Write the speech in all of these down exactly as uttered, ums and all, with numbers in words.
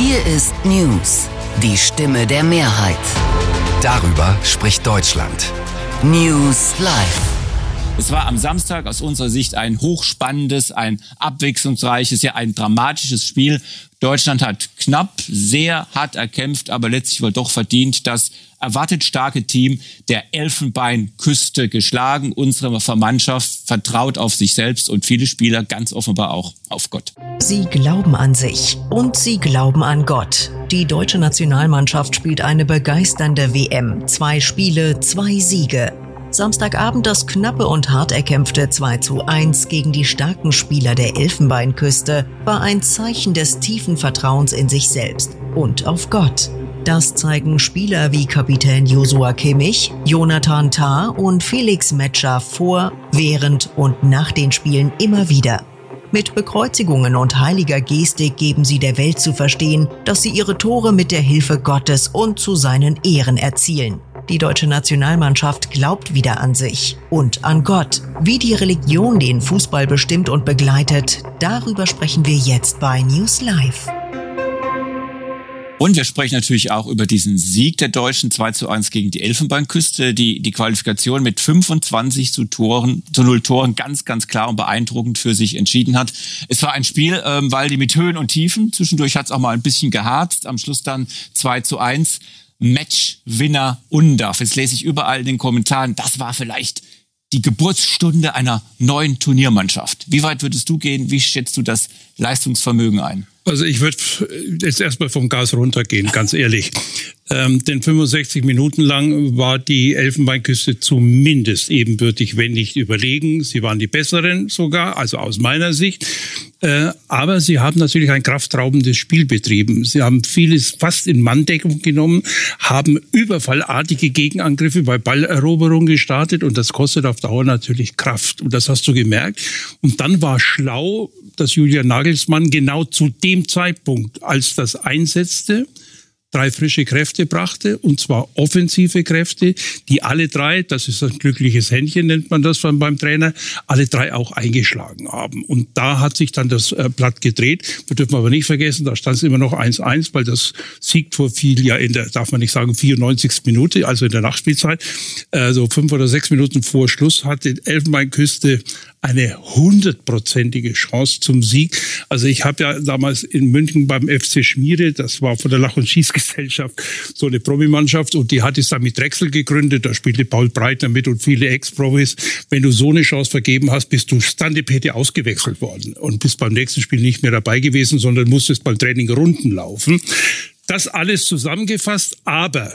Hier ist News, die Stimme der Mehrheit. Darüber spricht Deutschland. News Live. Es war am Samstag aus unserer Sicht ein hochspannendes, ein abwechslungsreiches, ja ein dramatisches Spiel. Deutschland hat knapp, sehr hart erkämpft, aber letztlich wohl doch verdient das erwartet starke Team der Elfenbeinküste geschlagen. Unsere Mannschaft vertraut auf sich selbst und viele Spieler ganz offenbar auch auf Gott. Sie glauben an sich und sie glauben an Gott. Die deutsche Nationalmannschaft spielt eine begeisternde W M. Zwei Spiele, zwei Siege. Samstagabend das knappe und hart erkämpfte zwei zu eins gegen die starken Spieler der Elfenbeinküste war ein Zeichen des tiefen Vertrauens in sich selbst und auf Gott. Das zeigen Spieler wie Kapitän Joshua Kimmich, Jonathan Tah und Felix Metscher vor, während und nach den Spielen immer wieder. Mit Bekreuzigungen und heiliger Gestik geben sie der Welt zu verstehen, dass sie ihre Tore mit der Hilfe Gottes und zu seinen Ehren erzielen. Die deutsche Nationalmannschaft glaubt wieder an sich und an Gott. Wie die Religion den Fußball bestimmt und begleitet, darüber sprechen wir jetzt bei News Live. Und wir sprechen natürlich auch über diesen Sieg der Deutschen zwei zu eins gegen die Elfenbeinküste, die die Qualifikation mit fünfundzwanzig zu Toren, zu null Toren ganz, ganz klar und beeindruckend für sich entschieden hat. Es war ein Spiel, ähm, weil die mit Höhen und Tiefen, zwischendurch hat es auch mal ein bisschen geharzt, am Schluss dann zwei zu eins. Matchwinner Undav. Jetzt lese ich überall in den Kommentaren, das war vielleicht die Geburtsstunde einer neuen Turniermannschaft. Wie weit würdest du gehen? Wie schätzt du das Leistungsvermögen ein? Also ich würde jetzt erstmal vom Gas runtergehen, ganz ehrlich. Ähm, denn fünfundsechzig Minuten lang war die Elfenbeinküste zumindest ebenbürtig, wenn nicht überlegen. Sie waren die Besseren sogar, also aus meiner Sicht. Äh, aber sie haben natürlich ein kraftraubendes Spiel betrieben. Sie haben vieles fast in Manndeckung genommen, haben überfallartige Gegenangriffe bei Balleroberung gestartet und das kostet auf Dauer natürlich Kraft. Und das hast du gemerkt. Und dann war schlau, dass Julian Nagelsmann genau zu dem Zeitpunkt, als das einsetzte, drei frische Kräfte brachte, und zwar offensive Kräfte, die alle drei, das ist ein glückliches Händchen, nennt man das beim Trainer, alle drei auch eingeschlagen haben. Und da hat sich dann das Blatt gedreht. Wir dürfen aber nicht vergessen, da stand es immer noch eins eins, weil das Siegtor fiel ja in der, darf man nicht sagen, vierundneunzigsten Minute, also in der Nachspielzeit. Also fünf oder sechs Minuten vor Schluss hatte Elfenbeinküste eine hundertprozentige Chance zum Sieg. Also ich habe ja damals in München beim F C Schmiere, das war von der Lach- und Schießgesellschaft, so eine Promi-Mannschaft, und die hat es dann mit Drechsel gegründet, da spielte Paul Breitner mit und viele Ex-Profis. Wenn du so eine Chance vergeben hast, bist du Standepete ausgewechselt worden und bist beim nächsten Spiel nicht mehr dabei gewesen, sondern musstest beim Training Runden laufen. Das alles zusammengefasst, aber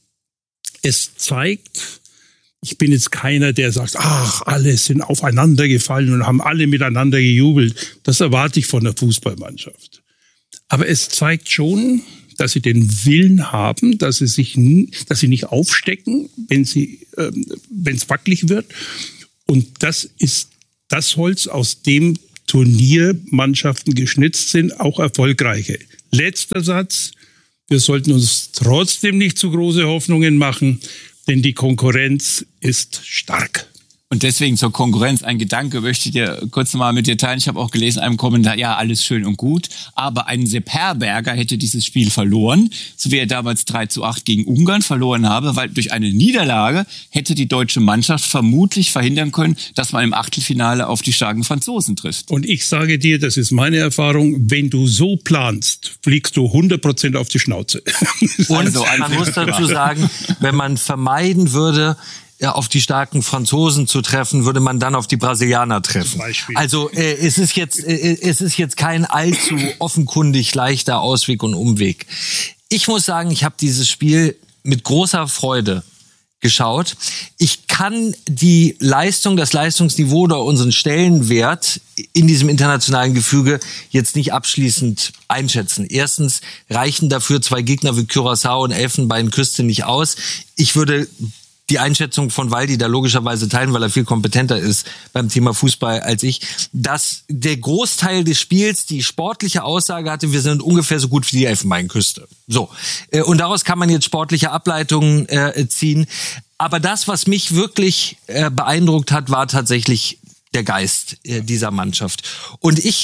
es zeigt, ich bin jetzt keiner, der sagt, ach, alle sind aufeinander gefallen und haben alle miteinander gejubelt. Das erwarte ich von der Fußballmannschaft. Aber es zeigt schon, dass sie den Willen haben, dass sie sich, dass sie nicht aufstecken, wenn sie, äh, wenn es wackelig wird. Und das ist das Holz, aus dem Turniermannschaften geschnitzt sind, auch erfolgreiche. Letzter Satz: Wir sollten uns trotzdem nicht zu große Hoffnungen machen, denn die Konkurrenz ist stark. Und deswegen zur Konkurrenz ein Gedanke möchte ich dir kurz mal mit dir teilen. Ich habe auch gelesen in einem Kommentar, ja, alles schön und gut, aber ein Sepp Herberger hätte dieses Spiel verloren, so wie er damals drei zu acht gegen Ungarn verloren habe, weil durch eine Niederlage hätte die deutsche Mannschaft vermutlich verhindern können, dass man im Achtelfinale auf die starken Franzosen trifft. Und ich sage dir, das ist meine Erfahrung, wenn du so planst, fliegst du hundert Prozent auf die Schnauze. Und also, man muss dazu sagen, wenn man vermeiden würde, ja, auf die starken Franzosen zu treffen, würde man dann auf die Brasilianer treffen. Also äh, es ist jetzt äh, es ist jetzt kein allzu offenkundig leichter Ausweg und Umweg. Ich muss sagen, ich habe dieses Spiel mit großer Freude geschaut. Ich kann die Leistung, das Leistungsniveau oder unseren Stellenwert in diesem internationalen Gefüge jetzt nicht abschließend einschätzen. Erstens reichen dafür zwei Gegner wie Curaçao und Elfenbeinküste nicht aus. Ich würde die Einschätzung von Waldi da logischerweise teilen, weil er viel kompetenter ist beim Thema Fußball als ich, dass der Großteil des Spiels die sportliche Aussage hatte, wir sind ungefähr so gut wie die Elfenbeinküste. So. Und daraus kann man jetzt sportliche Ableitungen äh, ziehen. Aber das, was mich wirklich äh, beeindruckt hat, war tatsächlich der Geist äh, dieser Mannschaft. Und ich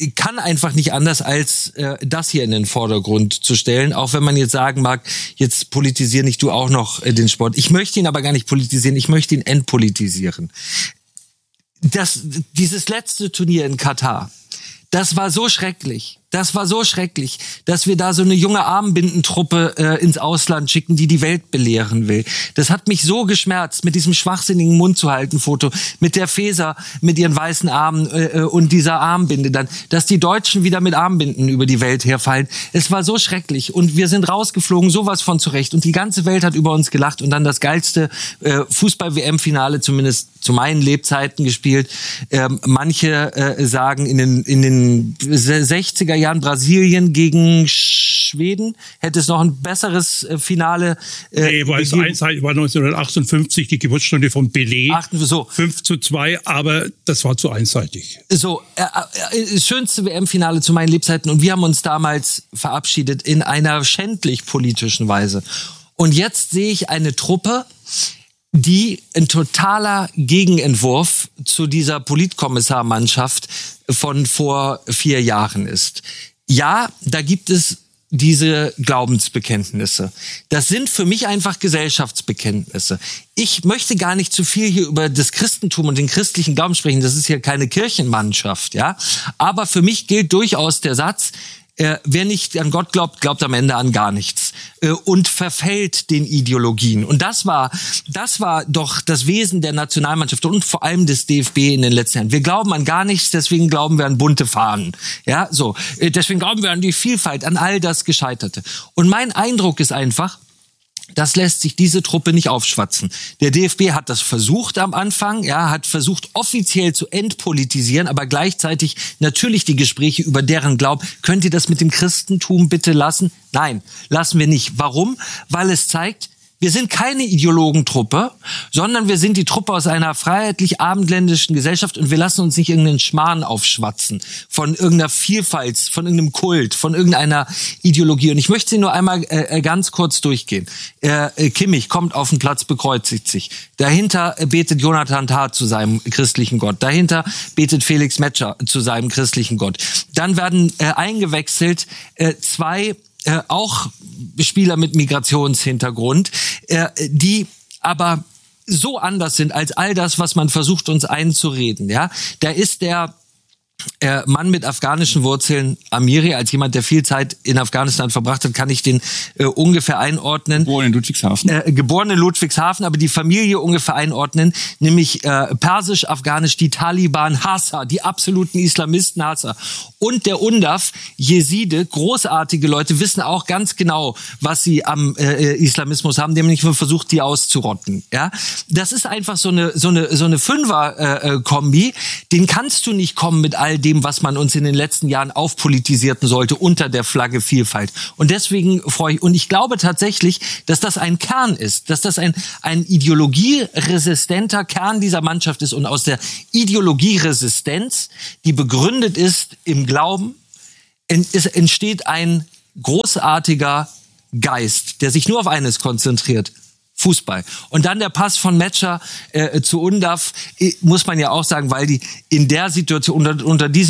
kann einfach nicht anders, als äh, das hier in den Vordergrund zu stellen. Auch wenn man jetzt sagen mag, jetzt politisier nicht du auch noch äh, den Sport. Ich möchte ihn aber gar nicht politisieren, ich möchte ihn entpolitisieren. Das, dieses letzte Turnier in Katar, das war so schrecklich. Das war so schrecklich, dass wir da so eine junge Armbindentruppe äh, ins Ausland schicken, die die Welt belehren will. Das hat mich so geschmerzt, mit diesem schwachsinnigen Mund-zu-halten-Foto, mit der Feser, mit ihren weißen Armen äh, und dieser Armbinde dann, dass die Deutschen wieder mit Armbinden über die Welt herfallen. Es war so schrecklich und wir sind rausgeflogen, sowas von zurecht. Und die ganze Welt hat über uns gelacht und dann das geilste äh, Fußball-W M-Finale, zumindest zu meinen Lebzeiten gespielt. Ähm, manche äh, sagen, in den, in den sechziger Jahren Brasilien gegen Schweden hätte es noch ein besseres äh, Finale äh, nee, war es einseitig, war neunzehnhundertachtundfünfzig die Geburtsstunde von Pelé, Acht, so. fünf zu zwei, aber das war zu einseitig. So, äh, äh, schönste W M-Finale zu meinen Lebzeiten und wir haben uns damals verabschiedet in einer schändlich politischen Weise. Und jetzt sehe ich eine Truppe, die ein totaler Gegenentwurf zu dieser Politkommissarmannschaft von vor vier Jahren ist. Ja, da gibt es diese Glaubensbekenntnisse. Das sind für mich einfach Gesellschaftsbekenntnisse. Ich möchte gar nicht zu viel hier über das Christentum und den christlichen Glauben sprechen. Das ist ja keine Kirchenmannschaft, ja. Aber für mich gilt durchaus der Satz, Äh, wer nicht an Gott glaubt, glaubt am Ende an gar nichts äh, und verfällt den Ideologien. Und das war, das war doch das Wesen der Nationalmannschaft und vor allem des D F B in den letzten Jahren. Wir glauben an gar nichts, deswegen glauben wir an bunte Fahnen. Ja, so. Äh, deswegen glauben wir an die Vielfalt, an all das Gescheiterte. Und mein Eindruck ist einfach, das lässt sich diese Truppe nicht aufschwatzen. Der D F B hat das versucht am Anfang, ja, hat versucht offiziell zu entpolitisieren, aber gleichzeitig natürlich die Gespräche über deren Glauben. Könnt ihr das mit dem Christentum bitte lassen? Nein, lassen wir nicht. Warum? Weil es zeigt, wir sind keine Ideologentruppe, sondern wir sind die Truppe aus einer freiheitlich-abendländischen Gesellschaft und wir lassen uns nicht irgendeinen Schmarrn aufschwatzen von irgendeiner Vielfalt, von irgendeinem Kult, von irgendeiner Ideologie. Und ich möchte sie nur einmal äh, ganz kurz durchgehen. Äh, Kimmich kommt auf den Platz, bekreuzigt sich. Dahinter betet Jonathan Tah zu seinem christlichen Gott. Dahinter betet Felix Metscher zu seinem christlichen Gott. Dann werden äh, eingewechselt äh, zwei Äh, auch Spieler mit Migrationshintergrund, äh, die aber so anders sind als all das, was man versucht, uns einzureden. Ja, da ist der äh, Mann mit afghanischen Wurzeln, Amiri, als jemand, der viel Zeit in Afghanistan verbracht hat, kann ich den äh, ungefähr einordnen. Geboren in Ludwigshafen. Äh, geboren in Ludwigshafen, aber die Familie ungefähr einordnen, nämlich äh, persisch-afghanisch, die Taliban-Hasser, die absoluten Islamisten-Hasser. Und der Undaf, Jeside, großartige Leute, wissen auch ganz genau, was sie am äh, Islamismus haben, die haben nicht versucht, die auszurotten. Ja, das ist einfach so eine so eine so eine Fünfer-Kombi. Äh, Den kannst du nicht kommen mit all dem, was man uns in den letzten Jahren aufpolitisierten sollte unter der Flagge Vielfalt. Und deswegen freue ich und ich glaube tatsächlich, dass das ein Kern ist, dass das ein ein ideologieresistenter Kern dieser Mannschaft ist und aus der Ideologieresistenz, die begründet ist im Glauben, es entsteht ein großartiger Geist, der sich nur auf eines konzentriert: Fußball. Und dann der Pass von Metscher äh, zu Undaf, äh, muss man ja auch sagen, weil die in der Situation, unter, unter diesen